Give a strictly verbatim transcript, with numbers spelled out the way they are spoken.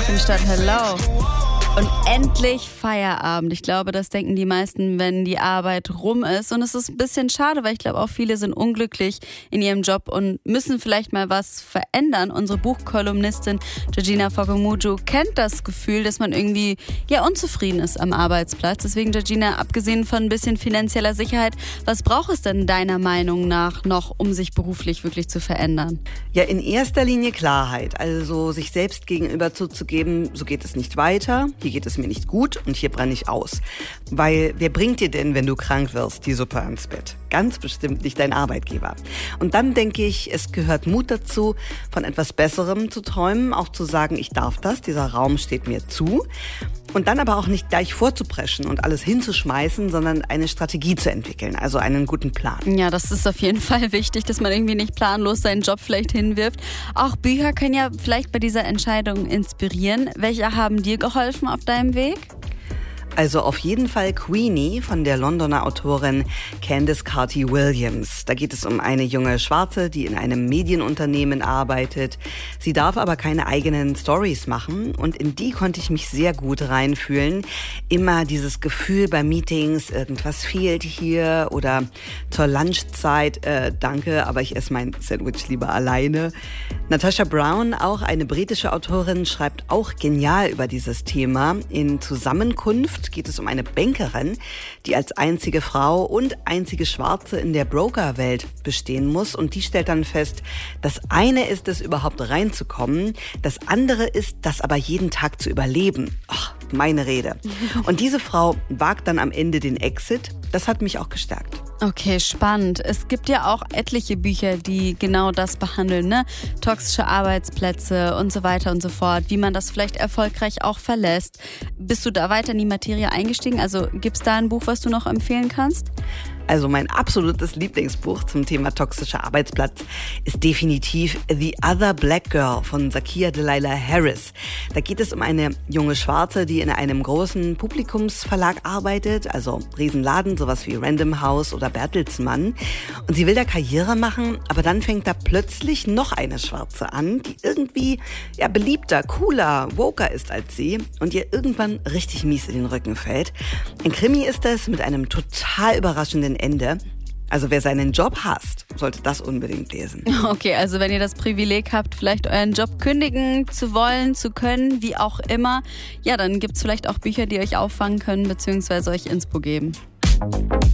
Stadt. Hello. Und endlich Feierabend. Ich glaube, das denken die meisten, wenn die Arbeit rum ist. Und es ist ein bisschen schade, weil ich glaube, auch viele sind unglücklich in ihrem Job und müssen vielleicht mal was verändern. Unsere Buchkolumnistin Georgina Fogomuju kennt das Gefühl, dass man irgendwie ja unzufrieden ist am Arbeitsplatz. Deswegen, Georgina, abgesehen von ein bisschen finanzieller Sicherheit, was braucht es denn deiner Meinung nach noch, um sich beruflich wirklich zu verändern? Ja, in erster Linie Klarheit. Also sich selbst gegenüber zuzugeben, so geht es nicht weiter. Hier geht es mir nicht gut und hier brenne ich aus. Weil wer bringt dir denn, wenn du krank wirst, die Suppe ans Bett? Ganz bestimmt nicht dein Arbeitgeber. Und dann denke ich, es gehört Mut dazu, von etwas Besserem zu träumen, auch zu sagen, ich darf das, dieser Raum steht mir zu. Und dann aber auch nicht gleich vorzupreschen und alles hinzuschmeißen, sondern eine Strategie zu entwickeln, also einen guten Plan. Ja, das ist auf jeden Fall wichtig, dass man irgendwie nicht planlos seinen Job vielleicht hinwirft. Auch Bücher können ja vielleicht bei dieser Entscheidung inspirieren. Welche haben dir geholfen auf deinem Weg? Also auf jeden Fall Queenie von der Londoner Autorin Candice Carty-Williams. Da geht es um eine junge Schwarze, die in einem Medienunternehmen arbeitet. Sie darf aber keine eigenen Stories machen und in die konnte ich mich sehr gut reinfühlen. Immer dieses Gefühl bei Meetings, irgendwas fehlt hier oder zur Lunchzeit, äh, danke, aber ich esse mein Sandwich lieber alleine. Natasha Brown, auch eine britische Autorin, schreibt auch genial über dieses Thema. In Zusammenkunft geht es um eine Bankerin, die als einzige Frau und einzige Schwarze in der Brokerwelt bestehen muss. Und die stellt dann fest, das eine ist es, überhaupt reinzukommen. Das andere ist, das aber jeden Tag zu überleben. Ach, meine Rede. Und diese Frau wagt dann am Ende den Exit. Das hat mich auch gestärkt. Okay, spannend. Es gibt ja auch etliche Bücher, die genau das behandeln, ne? Toxische Arbeitsplätze und so weiter und so fort, wie man das vielleicht erfolgreich auch verlässt. Bist du da weiter in die Materie eingestiegen? Also gibt's da ein Buch, was du noch empfehlen kannst? Also mein absolutes Lieblingsbuch zum Thema toxischer Arbeitsplatz ist definitiv The Other Black Girl von Zakiya Dalila Harris. Da geht es um eine junge Schwarze, die in einem großen Publikumsverlag arbeitet, also Riesenladen, sowas wie Random House oder Bertelsmann. Und sie will da Karriere machen, aber dann fängt da plötzlich noch eine Schwarze an, die irgendwie ja, beliebter, cooler, woker ist als sie und ihr irgendwann richtig mies in den Rücken fällt. Ein Krimi ist es mit einem total überraschenden Ende. Also wer seinen Job hasst, sollte das unbedingt lesen. Okay, also wenn ihr das Privileg habt, vielleicht euren Job kündigen zu wollen, zu können, wie auch immer, ja, dann gibt's vielleicht auch Bücher, die euch auffangen können, beziehungsweise euch Inspo geben.